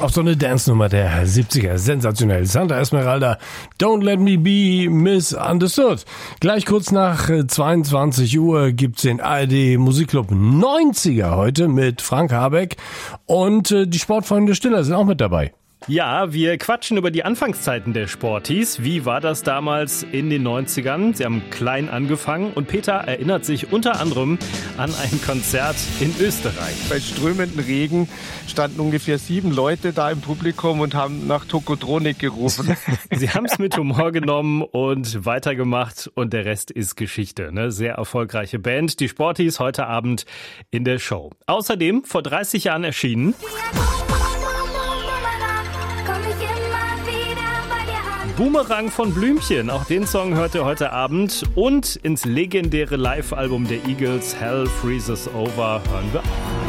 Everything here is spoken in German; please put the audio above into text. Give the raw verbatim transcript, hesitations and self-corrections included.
Auf so eine Dance-Nummer der siebziger. Sensationell. Santa Esmeralda, Don't Let Me Be Misunderstood. Gleich kurz nach zweiundzwanzig Uhr gibt's den A R D Musikclub neunziger heute mit Frank Habeck. Und äh, die Sportfreunde Stiller sind auch mit dabei. Ja, wir quatschen über die Anfangszeiten der Sporties. Wie war das damals in den neunzigern? Sie haben klein angefangen und Peter erinnert sich unter anderem an ein Konzert in Österreich. Bei strömendem Regen standen ungefähr sieben Leute da im Publikum und haben nach Tokotronik gerufen. Sie haben es mit Humor genommen und weitergemacht und der Rest ist Geschichte. Eine sehr erfolgreiche Band, die Sporties, heute Abend in der Show. Außerdem vor dreißig Jahren erschienen Boomerang von Blümchen, auch den Song hört ihr heute Abend. Und ins legendäre Live-Album der Eagles, Hell Freezes Over, hören wir auch.